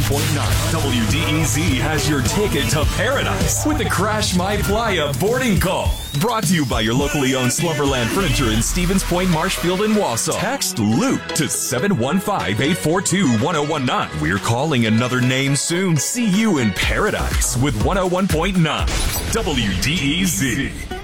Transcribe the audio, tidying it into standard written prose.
WDEZ has your ticket to paradise with the Crash My Playa boarding call. Brought to you by your locally owned Slumberland Furniture in Stevens Point, Marshfield, and Wausau. Text Luke to 715-842-1019. We're calling another name soon. See you in paradise with 101.9 WDEZ.